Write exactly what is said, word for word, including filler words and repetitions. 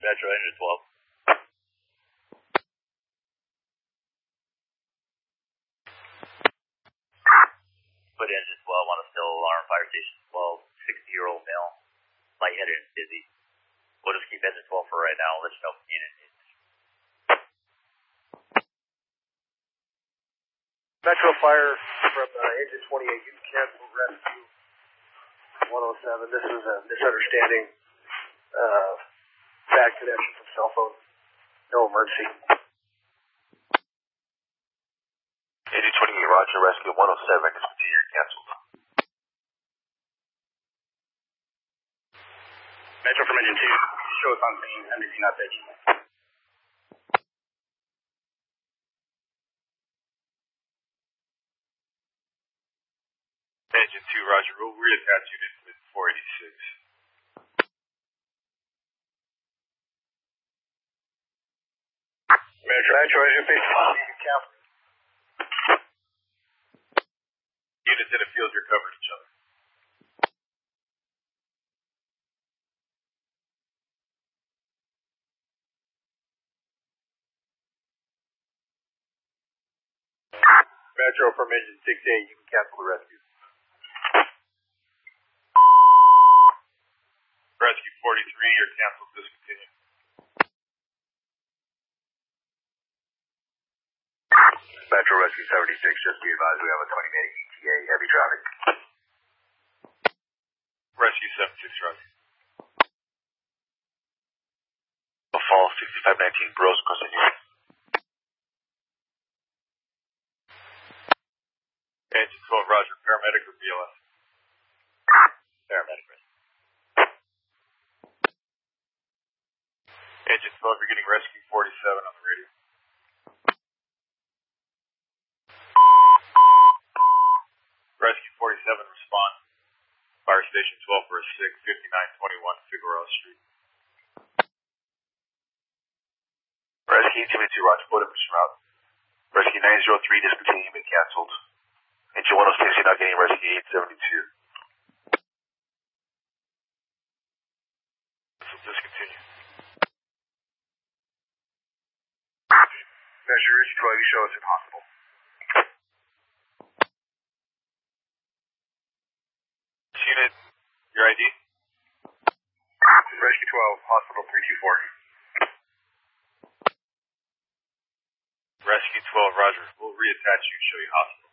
Metro Engine twelve. Put Engine twelve on a still alarm, fire station twelve, sixty-year-old male, lightheaded and dizzy. We'll just keep Engine twelve for right now. We'll let you know if you need it. Metro Fire from uh, Engine twenty-eight, you can cancel rescue one oh seven. This is a misunderstanding. Uh, bad connection from cell phone. No emergency. Engine twenty-eight, roger, rescue one oh seven, discontinued, canceled. Metro from Engine two, show us on scene, M D C not taking. Engine two, roger, we'll reattach unit with four eighty-six. Metro, Metro, Engine fifty-five, you can cancel. Units in the field recovered each other. Metro from Engine sixty-eight, you can cancel the rescue. Rescue forty-three, you're canceled, discontinued. Metro Rescue seventy-six, just be advised we have a twenty minute E T A, heavy traffic. Rescue seventy-six, roger. Fall sixty-five nineteen, Bros, continue. Engine twelve, roger, paramedic or B L S? Paramedic, right? Engine twelve, you're getting rescue forty-seven on the radio. Rescue forty-seven, respond. Fire station twelve for a six, fifty-nine twenty-one Figueroa Street. Rescue twenty-two, roger, put up mission route. Rescue nine zero three, discontinued, been canceled. Engine one oh six, you're not getting rescue eight seventy-two. So discontinue. Measure Rescue twelve, you show us if possible. Unit, your I D? Rescue twelve, hospital three two four. Rescue twelve, roger. We'll reattach you, show you hospital.